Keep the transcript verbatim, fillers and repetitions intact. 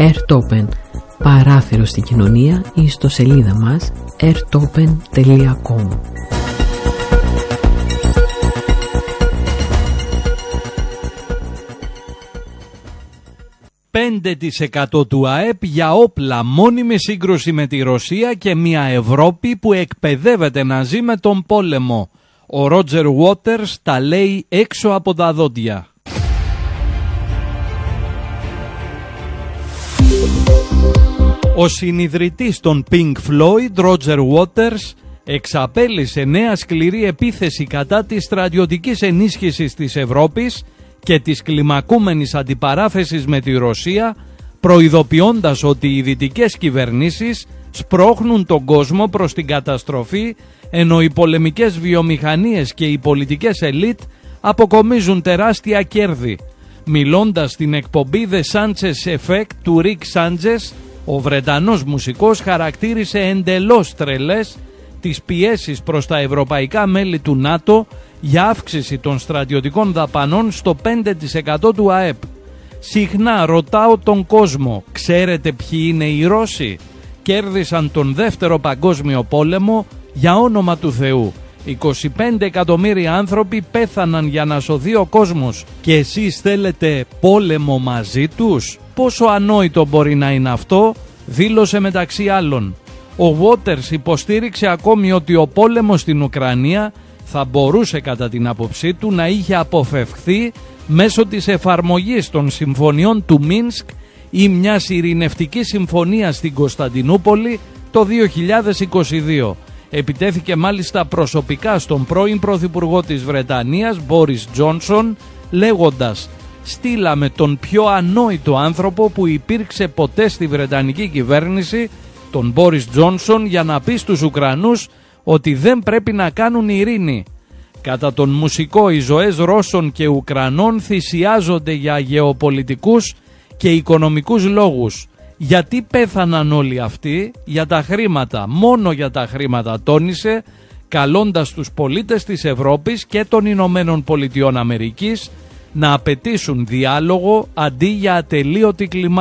Airtopen, παράθυρο στην κοινωνία, ή στο σελίδα μας airtopen τελεία com. πέντε τοις εκατό του ΑΕΠ για όπλα, μόνιμη σύγκρουση με τη Ρωσία και μια Ευρώπη που εκπαιδεύεται να ζει με τον πόλεμο. Ο Ρότζερ Waters τα λέει έξω από τα δόντια. Ο συνιδρυτής των Pink Floyd, Roger Waters, εξαπέλυσε νέα σκληρή επίθεση κατά της στρατιωτικής ενίσχυσης της Ευρώπης και της κλιμακούμενης αντιπαράθεσης με τη Ρωσία, προειδοποιώντας ότι οι δυτικές κυβερνήσεις σπρώχνουν τον κόσμο προς την καταστροφή, ενώ οι πολεμικές βιομηχανίες και οι πολιτικές ελίτ αποκομίζουν τεράστια κέρδη. Μιλώντας στην εκπομπή The Sanchez Effect του Rick Sanchez, ο Βρετανός μουσικός χαρακτήρισε εντελώς τρελές τις πιέσεις προς τα ευρωπαϊκά μέλη του ΝΑΤΟ για αύξηση των στρατιωτικών δαπανών στο πέντε τοις εκατό του ΑΕΠ. Συχνά ρωτάω τον κόσμο, ξέρετε ποιοι είναι οι Ρώσοι? Κέρδισαν τον δεύτερο παγκόσμιο πόλεμο, για όνομα του Θεού. είκοσι πέντε εκατομμύρια άνθρωποι πέθαναν για να σωθεί ο κόσμος και εσείς θέλετε πόλεμο μαζί τους? Πόσο ανόητο μπορεί να είναι αυτό? Δήλωσε μεταξύ άλλων. Ο Waters υποστήριξε ακόμη ότι ο πόλεμος στην Ουκρανία θα μπορούσε κατά την άποψή του να είχε αποφευχθεί μέσω της εφαρμογής των συμφωνιών του Μίνσκ ή μιας ειρηνευτικής συμφωνίας στην Κωνσταντινούπολη το δύο χιλιάδες είκοσι δύο. Επιτέθηκε μάλιστα προσωπικά στον πρώην πρωθυπουργό της Βρετανίας, Μπόρις Τζόνσον, λέγοντας «Στείλαμε τον πιο ανόητο άνθρωπο που υπήρξε ποτέ στη Βρετανική κυβέρνηση, τον Μπόρις Τζόνσον, για να πει στους Ουκρανούς ότι δεν πρέπει να κάνουν ειρήνη». Κατά τον μουσικό, οι ζωές Ρώσων και Ουκρανών θυσιάζονται για γεωπολιτικούς και οικονομικούς λόγους. Γιατί πέθαναν όλοι αυτοί? Για τα χρήματα, μόνο για τα χρήματα, τόνισε, καλώντας τους πολίτες της Ευρώπης και των Ηνωμένων Πολιτειών Αμερικής να απαιτήσουν διάλογο αντί για ατελείωτη κλιμάκωση.